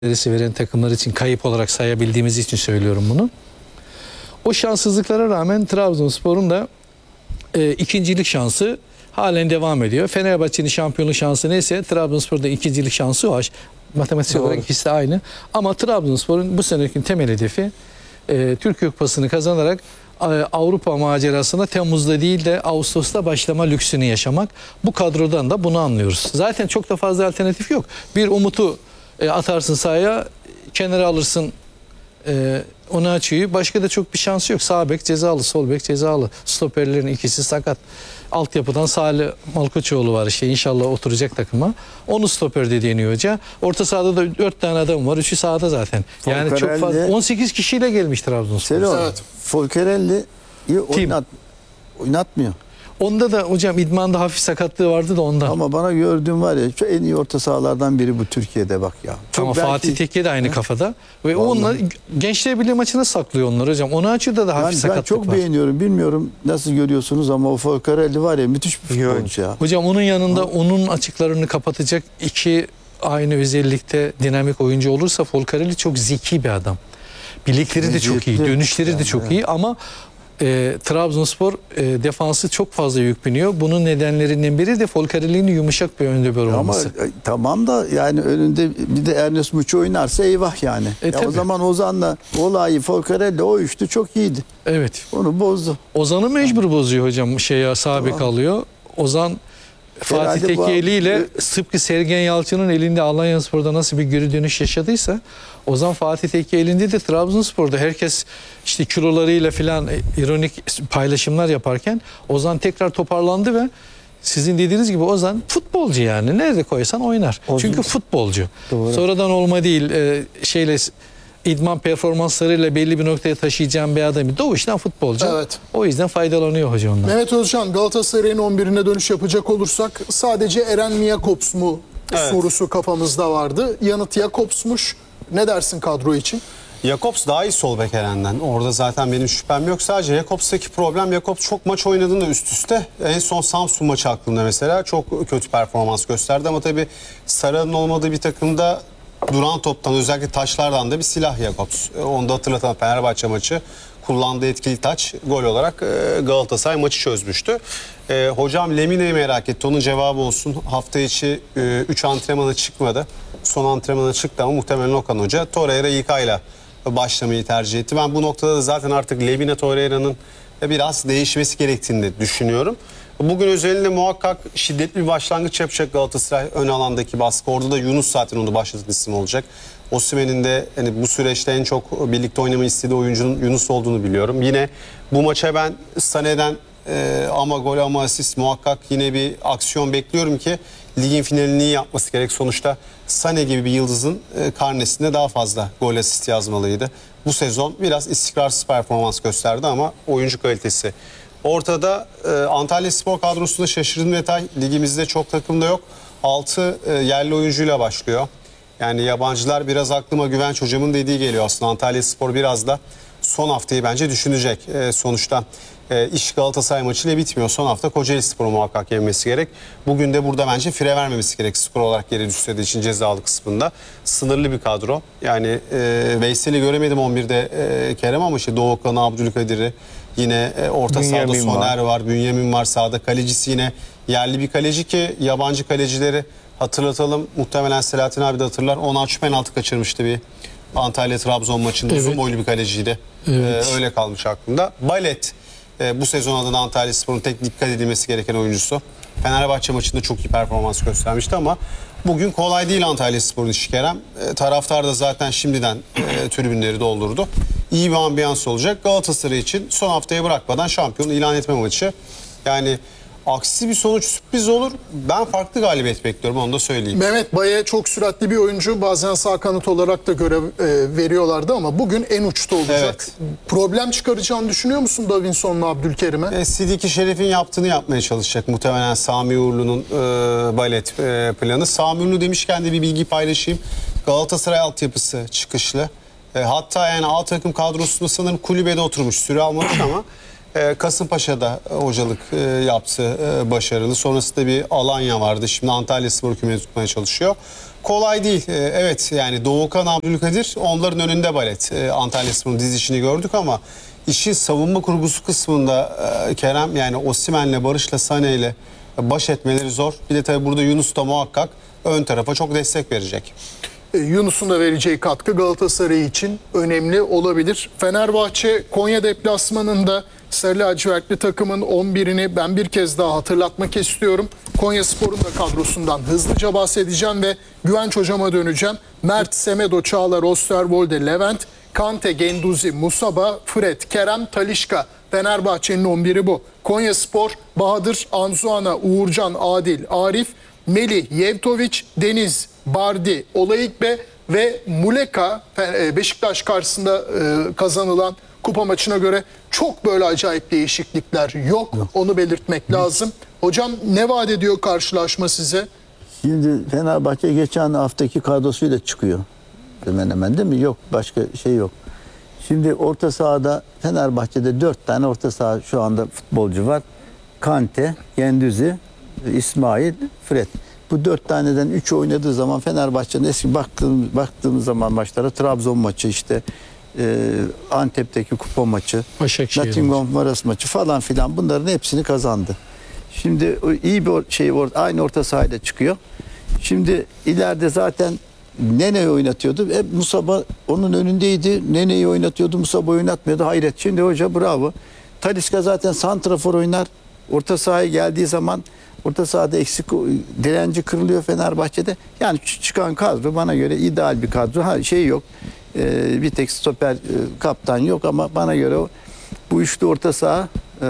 veren takımlar için kayıp olarak sayabildiğimiz için söylüyorum bunu. O şanssızlıklara rağmen Trabzonspor'un da ikincilik şansı halen devam ediyor. Fenerbahçe'nin şampiyonluk şansı neyse Trabzonspor'da ikincilik şansı var. Matematiksel olarak ikisi de aynı. Ama Trabzonspor'un bu seneki temel hedefi Türkiye Kupası'nı kazanarak Avrupa macerasına Temmuz'da değil de Ağustos'ta başlama lüksünü yaşamak. Bu kadrodan da bunu anlıyoruz. Zaten çok da fazla alternatif yok. Bir Umut'u atarsın sahaya, kenara alırsın onu açıyı. Başka da çok bir şansı yok. Sağ bek cezalı, sol bek cezalı. Stoperlerin ikisi sakat. Altyapıdan Salih Malkoçoğlu var işte, inşallah oturacak takıma. Onu stoper de deniyor hoca. Orta sahada da 4 tane adam var. 3'ü sahada zaten. Yani çok fazla. 18 kişiyle gelmiş Trabzonspor. Evet. Folkerelli'yi oynatmıyor. Onda da hocam idmanda hafif sakatlığı vardı da ondan. Ama bana gördüğüm var ya, şu en iyi orta sahalardan biri bu Türkiye'de bak ya. Ama Fatih Tekke de aynı kafada. Ve onlar Gençler Birliği maçına saklıyor onlar hocam. Onu açıda da hafif sakatlık var. Ben çok beğeniyorum. Bilmiyorum nasıl görüyorsunuz ama o Folkerelli var ya, müthiş bir futbolcu ya. Hocam onun yanında onun açıklarını kapatacak iki aynı özellikte dinamik oyuncu olursa Folkerelli çok zeki bir adam. Bilekleri de çok iyi, dönüşleri de çok iyi ama Trabzonspor defansı çok fazla yük biniyor. Bunun nedenlerinden biri de Folkerelli'nin yumuşak bir önde bir olması. Ama tamam da yani önünde bir de Ernest Muçi oynarsa eyvah yani. O zaman Ozan'la Olay'ı Folkerelli o üçlü çok iyiydi. Evet. Onu bozdu. Ozan'ı mecbur bozuyor hocam. Sağ bek alıyor. Ozan Fatih Tekke eliyle tıpkı Sergen Yalçın'ın elinde Alanyaspor'da nasıl bir geri dönüş yaşadıysa Ozan Fatih Tekke elinde de Trabzonspor'da herkes işte kilolarıyla filan ironik paylaşımlar yaparken Ozan tekrar toparlandı ve sizin dediğiniz gibi Ozan futbolcu yani. Nerede koysan oynar. Çünkü futbolcu. Doğru. Sonradan olma değil idman performanslarıyla belli bir noktaya taşıyacağım bir adam. Doğuştan futbolcu. Evet. O yüzden faydalanıyor hoca ondan. Mehmet Özcan, Galatasaray'ın 11'ine dönüş yapacak olursak sadece Eren mi Jakobs mu sorusu kafamızda vardı. Yanıt Jakobs'muş. Ne dersin kadro için? Jakobs daha iyi sol bek Eren'den. Orada zaten benim şüphem yok. Sadece Jakobs'taki problem, Jakobs çok maç oynadığında üst üste. En son Samsun maçı aklımda mesela. Çok kötü performans gösterdi ama tabii Sarı'nın olmadığı bir takımda duran toptan, özellikle taçlardan da bir silah Jakobs. Onu da hatırlatan Fenerbahçe maçı kullandığı etkili taç gol olarak Galatasaray maçı çözmüştü. Hocam Lemine'yi merak etti. Onun cevabı olsun. Hafta içi 3 antrenmana çıkmadı. Son antrenmana çıktı ama muhtemelen Okan Hoca Torreira İlkay'la başlamayı tercih etti. Ben bu noktada da zaten artık Lemine Torreira'nın biraz değişmesi gerektiğini düşünüyorum. Bugün özelinde muhakkak şiddetli bir başlangıç yapacak Galatasaray ön alandaki baskı. Orada da Yunus zaten onu başlatan isim olacak. Osimhen'in de bu süreçte en çok birlikte oynamayı istediği oyuncunun Yunus olduğunu biliyorum. Yine bu maça ben Sané'den ama gol ama asist muhakkak yine bir aksiyon bekliyorum ki ligin finalini iyi yapması gerek. Sonuçta Sané gibi bir yıldızın karnesinde daha fazla gol asist yazmalıydı. Bu sezon biraz istikrarsız performans gösterdi ama oyuncu kalitesi ortada. Antalyaspor kadrosunda şaşırdığım detay, ligimizde çok takımda yok. 6 yerli oyuncuyla başlıyor. Yani yabancılar biraz aklıma Güvenç hocamın dediği geliyor aslında. Antalyaspor biraz da son haftayı bence düşünecek. Sonuçta iş Galatasaray maçıyla bitmiyor. Son hafta Kocaelispor'u muhakkak yenmesi gerek. Bugün de burada bence fire vermemesi gerek. Skor olarak geri düştüğü için cezalı kısmında. Sınırlı bir kadro. Yani Veysel'i göremedim 11'de Kerem ama Doğukan'ı, Abdülkadir'i, yine orta sahada Soner var, Bünyamin var. Sağda kalecisi yine yerli bir kaleci ki yabancı kalecileri hatırlatalım. Muhtemelen Selahattin abi de hatırlar. Onaçu penaltı kaçırmıştı bir Antalya-Trabzon maçında. Uzun boylu bir kaleciydi. Öyle kalmış aklımda. Balet bu sezon adına Antalyaspor'un tek dikkat edilmesi gereken oyuncusu. Fenerbahçe maçında çok iyi performans göstermişti ama bugün kolay değil Antalyaspor'un işi Kerem. Taraftar da zaten şimdiden tribünleri doldurdu. İyi bir ambiyans olacak. Galatasaray için son haftaya bırakmadan şampiyon ilan etme maçı. Yani aksi bir sonuç sürpriz olur. Ben farklı galibiyet bekliyorum, onu da söyleyeyim. Mehmet Baye çok süratli bir oyuncu. Bazen sağ kanat olarak da görev veriyorlardı ama bugün en uçta olacak. Evet. Problem çıkaracağını düşünüyor musun Davinson'la Abdülkerim'e? Sidiki Şerif'in yaptığını yapmaya çalışacak. Muhtemelen Sami Uğurlu'nun Balet planı. Sami Uğurlu demişken de bir bilgi paylaşayım. Galatasaray altyapısı çıkışlı. Hatta yani A takım kadrosunda sanırım kulübede oturmuş. Süre almamış ama Kasımpaşa'da hocalık yaptı, başarılı. Sonrasında bir Alanya vardı. Şimdi Antalyaspor kümede tutmaya çalışıyor. kolay değil. Evet yani Doğukan, Abdülkadir onların önünde Balet. Antalyaspor'un dizişini gördük ama işin savunma kurgusu kısmında Kerem yani Osimhen'le, Barış'la, Sané'yle baş etmeleri zor. Bir de tabii burada Yunus da muhakkak ön tarafa çok destek verecek. Yunus'un da vereceği katkı Galatasaray için önemli olabilir. Fenerbahçe Konya deplasmanında Sarı lacivertli takımın 11'ini ben bir kez daha hatırlatmak istiyorum. Konyaspor'un da kadrosundan hızlıca bahsedeceğim ve Güvenç hocama döneceğim. Mert, Semedo, Çağlar, Osterwolde, Levent, Kante, Genduzi, Musaba, Fred, Kerem, Talisca. Fenerbahçe'nin 11'i bu. Konyaspor, Bahadır, Anzuana, Uğurcan, Adil, Arif, Melih, Yevtoviç, Deniz, Bardi, Olayikbe ve Muleka. Beşiktaş karşısında kazanılan kupa maçına göre çok böyle acayip değişiklikler yok. Onu belirtmek lazım. Hocam ne vaat ediyor karşılaşma size? Şimdi Fenerbahçe geçen haftaki kadrosuyla çıkıyor. Hemen hemen değil mi? Yok başka şey yok. Şimdi orta sahada Fenerbahçe'de 4 tane orta saha şu anda futbolcu var. Kante, Genduzi, İsmail, Fred. Bu 4 taneden 3 oynadığı zaman Fenerbahçe'nin eski baktığımız zaman maçlara Trabzon maçı işte Antep'teki kupa maçı, Nottingham Forest maçı falan filan bunların hepsini kazandı. Şimdi iyi bir şey aynı orta sahayla çıkıyor. Şimdi ileride zaten Nene'yi oynatıyordu. Hep Musaba onun önündeydi. Nene'yi oynatıyordu. Musaba oynatmıyordu. Hayret. Şimdi hoca bravo. Talisca zaten santrafor oynar. Orta sahaya geldiği zaman orta sahada eksik direnci kırılıyor Fenerbahçe'de. Yani çıkan kadro bana göre ideal bir kadro. Ha şey yok. Bir tek stoper kaptan yok ama bana göre bu üçlü orta saha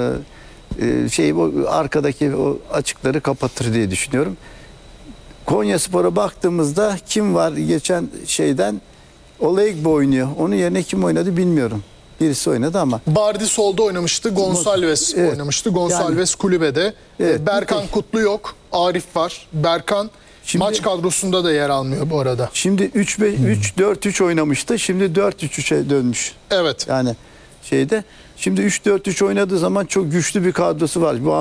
o arkadaki o açıkları kapatır diye düşünüyorum. Konyaspor'a baktığımızda kim var geçen şeyden? Olayikbe oynuyor. Onun yerine kim oynadı bilmiyorum. Birisi oynadı ama. Bardi solda oynamıştı. Gonçalves oynamıştı. Gonçalves kulübede. Evet, Berkan Kutlu yok. Arif var. Berkan maç kadrosunda da yer almıyor bu arada. Şimdi 3-4-3 oynamıştı. Şimdi 4-3-3'e dönmüş. Evet. Yani şeyde. Şimdi 3-4-3 oynadığı zaman çok güçlü bir kadrosu var. Bu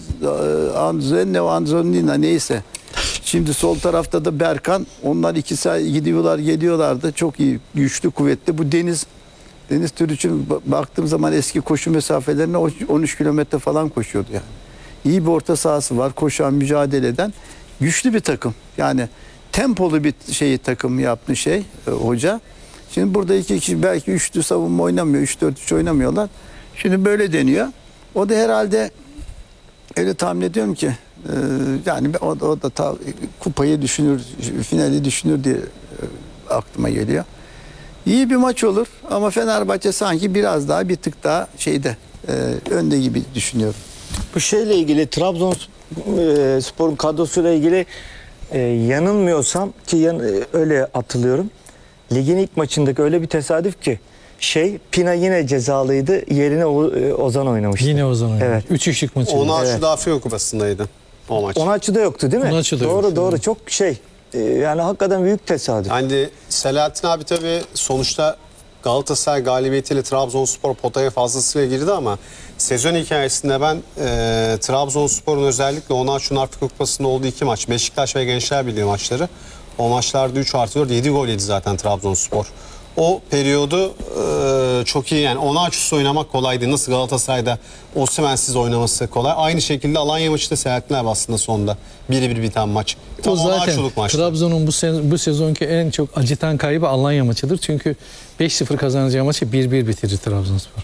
Anzolina neyse. Şimdi sol tarafta da Berkan. Onlar ikisi gidiyorlar geliyorlardı. Çok iyi, güçlü, kuvvetli. Bu Deniz Türüç'ün baktığım zaman eski koşu mesafelerine 13 kilometre falan koşuyordu yani. İyi bir orta sahası var. Koşan, mücadele eden. Güçlü bir takım. Yani tempolu bir takım yaptı hoca. Şimdi burada iki kişi belki üçlü savunma oynamıyor. 3-4-3 oynamıyorlar. Şimdi böyle deniyor. O da herhalde öyle tahmin ediyorum ki yani o da kupayı düşünür, finali düşünür diye aklıma geliyor. İyi bir maç olur ama Fenerbahçe sanki biraz daha bir tık daha önde gibi düşünüyorum. Bu şeyle ilgili Trabzonspor'un kadrosuyla ilgili yanılmıyorsam ki öyle hatırlıyorum. Ligin ilk maçındaki öyle bir tesadüf ki Pina yine cezalıydı. Yerine Ozan oynamıştı. Yine Ozan oynadı. Evet. 3-3'lük maçı. Onu Afrika Kupası'ndaydı o maç. Onaçu'da yoktu değil mi? Onaçu'da yoktu. Doğru. Çok yani hakikaten büyük tesadüf. Yani Selahattin abi tabii sonuçta Galatasaray galibiyetiyle Trabzonspor potaya fazlasıyla girdi ama sezon hikayesinde ben Trabzonspor'un özellikle Onaçu'nun Afrika Kupası'nda olduğu 2 maç, Beşiktaş ve Gençler Birliği maçları, o maçlarda 3+4 7 gol yedi zaten Trabzonspor. O periyodu çok iyi yani Onaçu'suz oynamak kolaydı. Nasıl Galatasaray'da Osimhen'siz oynaması kolay. Aynı şekilde Alanya maçı da Selahattin abi aslında sonunda 1-1 biten maç. O zaten maçtı. Trabzon'un bu sezonki en çok acıtan kaybı Alanya maçıdır. Çünkü 5-0 kazanacağı maçı 1-1 bitirir Trabzonspor.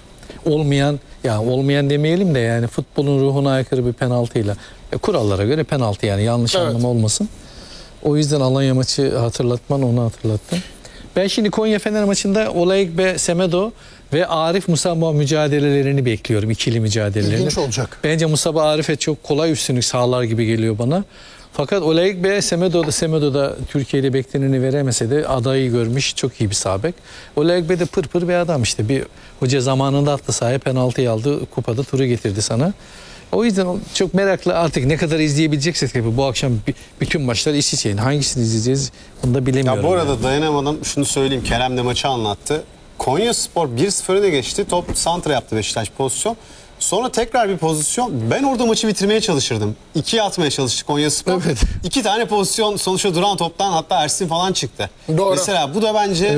Olmayan demeyelim de yani futbolun ruhuna aykırı bir penaltıyla. Kurallara göre penaltı yani yanlış anlama olmasın. O yüzden Alanya maçı hatırlatman onu hatırlattı. Ben şimdi Konya Fener maçında Olayikbe, Semedo ve Arif Musaba mücadelelerini bekliyorum. İkili mücadelelerini. İlginç olacak. Bence Musaba Arif'e çok kolay üstünlük sağlar gibi geliyor bana. Fakat Olayikbe, Semedo da Türkiye'de bekleneni veremese de adayı görmüş çok iyi bir sağ bek. Olayikbe de pır bir adam işte. Bir hoca zamanında attı sahaya penaltıyı aldı. Kupada turu getirdi sana. O yüzden çok meraklı artık ne kadar izleyebileceksek tabii bu akşam bütün maçlar iç içe. Hangisini izleyeceğiz onu da bilemiyorum. Ya bu arada dayanamadan şunu söyleyeyim. Kerem de maçı anlattı. Konyaspor 1-0 öne geçti. Top santra yaptı Beşiktaş pozisyon. Sonra tekrar bir pozisyon. Ben orada maçı bitirmeye çalışırdım. 2'ye atmaya çalıştık Konyaspor. Evet. 2 tane pozisyon sonuçta duran toptan hatta Ersin falan çıktı. Doğru. Mesela bu da bence